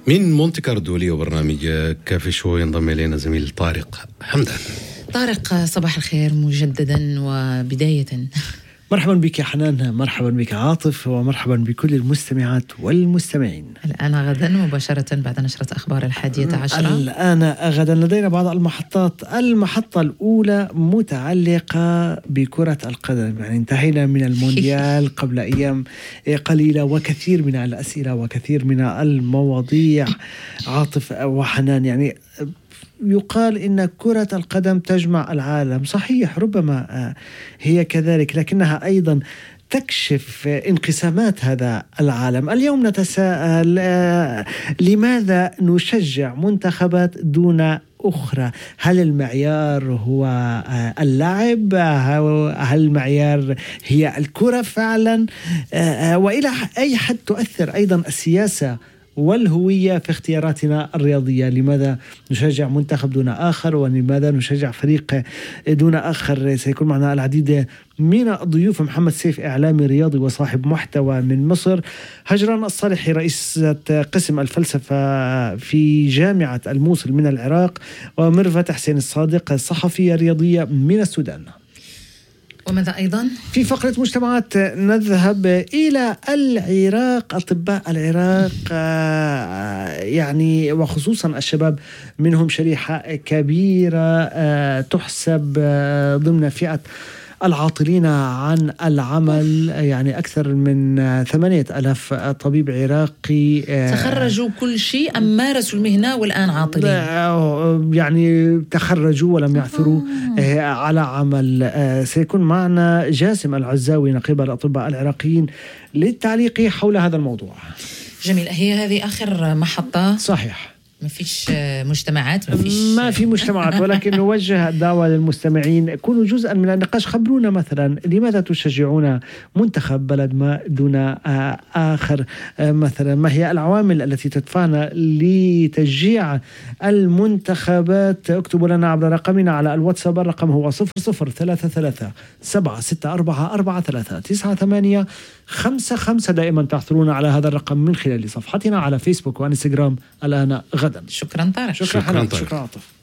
من مونتي كاردو لي وبرنامج كافي شو ينضم إلينا زميل طارق حمدان. طارق، صباح الخير مجددا وبداية. مرحبا بك يا حنان، مرحبا بك عاطف، ومرحبا بكل المستمعات والمستمعين. الآن غدا مباشرة بعد نشرة أخبار 11. الآن غدا لدينا بعض المحطات. المحطة الأولى متعلقة بكرة القدم، يعني انتهينا من المونديال قبل أيام قليلة، وكثير من الأسئلة وكثير من المواضيع عاطف وحنان. يعني يقال إن كرة القدم تجمع العالم، صحيح ربما هي كذلك، لكنها أيضا تكشف انقسامات هذا العالم. اليوم نتساءل لماذا نشجع منتخبات دون أخرى؟ هل المعيار هو اللعب؟ هل المعيار هي الكرة فعلا؟ وإلى أي حد تؤثر أيضا السياسة والهوية في اختياراتنا الرياضية؟ لماذا نشجع منتخب دون آخر، ولماذا نشجع فريق دون آخر؟ سيكون معنا العديد من الضيوف. محمد سيف، إعلامي رياضي وصاحب محتوى من مصر. هجران الصالحي، رئيسة قسم الفلسفة في جامعة الموصل من العراق. وميرفت حسين الصادق، صحفية رياضية من السودان. وماذا أيضا؟ في فقرة مجتمعات نذهب إلى العراق. أطباء العراق يعني وخصوصا الشباب منهم شريحة كبيرة تحسب ضمن فئة العاطلين عن العمل، يعني أكثر من 8,000 طبيب عراقي تخرجوا كل شيء أم مارسوا المهنة والآن عاطلين؟ يعني تخرجوا ولم يعثروا على عمل. سيكون معنا جاسم العزاوي، نقيب الأطباء العراقيين، للتعليق حول هذا الموضوع. جميل. هي هذه آخر محطة؟ صحيح. ما فيش مجتمعات؟ ما في مجتمعات، ولكن نوجه الدعوة للمستمعين، كونوا جزءا من النقاش. خبرونا مثلا لماذا تشجعون منتخب بلد ما دون آخر؟ مثلا ما هي العوامل التي تدفعنا لتشجيع المنتخبات؟ اكتبوا لنا عبر رقمنا على الواتساب. الرقم هو 0033 764 43 9855. دائما تحصلون على هذا الرقم من خلال صفحتنا على فيسبوك وانستغرام. الآن غدا. شكرا طارق. شكرا عاطف.